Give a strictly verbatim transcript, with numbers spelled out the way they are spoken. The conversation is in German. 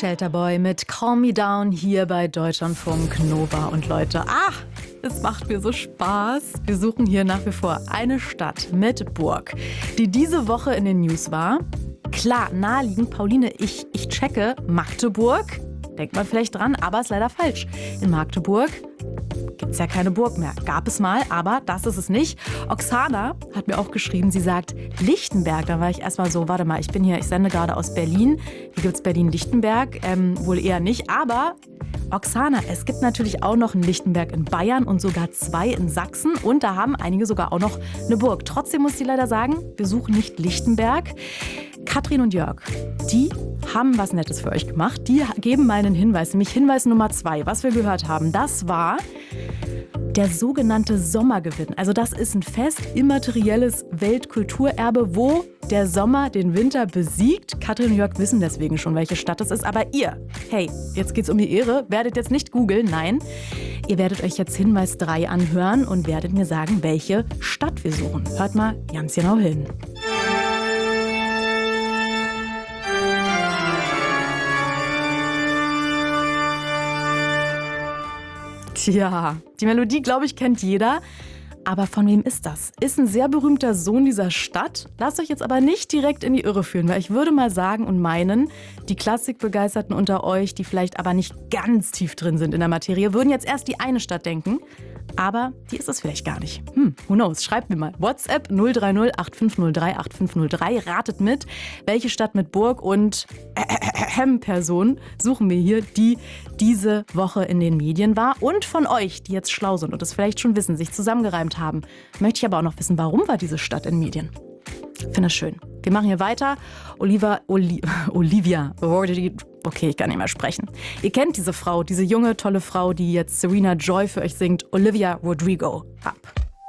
Shelter Boy mit Calm Me Down hier bei Deutschlandfunk Nova. Und Leute, ach, es macht mir so Spaß. Wir suchen hier nach wie vor eine Stadt mit Burg, die diese Woche in den News war. Klar, naheliegend, Pauline, ich, ich checke Magdeburg. Denkt man vielleicht dran, aber ist leider falsch. In Magdeburg gibt es ja keine Burg mehr. Gab es mal, aber das ist es nicht. Oksana hat mir auch geschrieben, sie sagt Lichtenberg. Da war ich erstmal so, warte mal, ich bin hier, ich sende gerade aus Berlin. Hier gibt es Berlin-Lichtenberg, ähm, wohl eher nicht. Aber Oksana, es gibt natürlich auch noch einen Lichtenberg in Bayern und sogar zwei in Sachsen. Und da haben einige sogar auch noch eine Burg. Trotzdem muss ich leider sagen, wir suchen nicht Lichtenberg. Katrin und Jörg, die haben was Nettes für euch gemacht. Die geben mal einen Hinweis, nämlich Hinweis Nummer zwei, was wir gehört haben. Das war der sogenannte Sommergewinn. Also das ist ein fest immaterielles Weltkulturerbe, wo der Sommer den Winter besiegt. Katrin und Jörg wissen deswegen schon, welche Stadt es ist. Aber ihr, hey, jetzt geht's um die Ehre, werdet jetzt nicht googeln, nein. Ihr werdet euch jetzt Hinweis drei anhören und werdet mir sagen, welche Stadt wir suchen. Hört mal ganz genau hin. Tja, die Melodie, glaube ich, kennt jeder. Aber von wem ist das? Ist ein sehr berühmter Sohn dieser Stadt. Lasst euch jetzt aber nicht direkt in die Irre führen, weil ich würde mal sagen und meinen, die Klassikbegeisterten unter euch, die vielleicht aber nicht ganz tief drin sind in der Materie, würden jetzt erst die eine Stadt denken. Aber die ist es vielleicht gar nicht. Hm, who knows? Schreibt mir mal. WhatsApp null drei null acht fünf null drei acht fünf null drei. Ratet mit, welche Stadt mit Burg und Person suchen wir hier, die diese Woche in den Medien war. Und von euch, die jetzt schlau sind und es vielleicht schon wissen, sich zusammengereimt haben, möchte ich aber auch noch wissen, warum war diese Stadt in Medien? Ich finde das schön. Wir machen hier weiter. Oliver, Oli, Olivia Rodrigo. Okay, ich kann nicht mehr sprechen. Ihr kennt diese Frau, diese junge, tolle Frau, die jetzt Serena Joy für euch singt. Olivia Rodrigo. Ab.